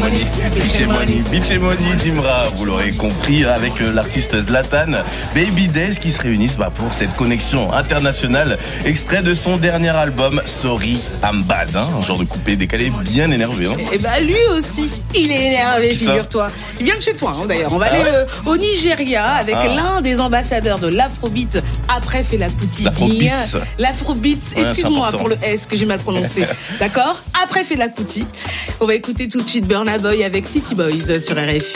Money, Dimra, vous l'aurez compris, avec l'artiste Zlatan, Baby Days qui se réunissent pour cette connexion internationale. Extrait de son dernier album, Sorry I'm Bad, un genre de coupé décalé bien énervé. Et lui aussi, il est énervé, figure-toi. Il vient de chez toi, d'ailleurs. On va aller au Nigeria avec l'un des ambassadeurs de l'Afrobeat après Fela Kuti. L'Afrobeat, excuse-moi pour le S que j'ai mal prononcé. D'accord ? Après Fela Kuti. On va écouter tout de suite Burna Boy avec City Boys sur RFI.